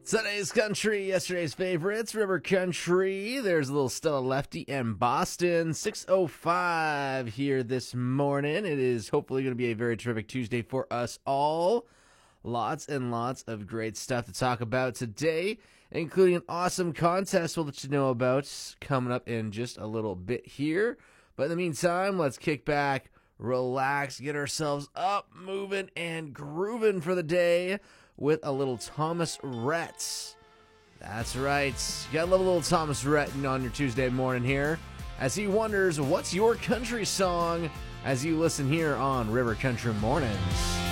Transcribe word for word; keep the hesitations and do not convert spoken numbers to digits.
Today's country, yesterday's favorites, River Country. There's a little Stella Lefty and Boston. six oh five here this morning. It is hopefully going to be a very terrific Tuesday for us all. Lots and lots of great stuff to talk about today, including an awesome contest we'll let you know about coming up in just a little bit here. But in the meantime, let's kick back, relax, get ourselves up, moving, and grooving for the day with a little Thomas Rhett. That's right. You gotta love a little Thomas Rhett on your Tuesday morning here as he wonders what's your country song as you listen here on River Country Mornings.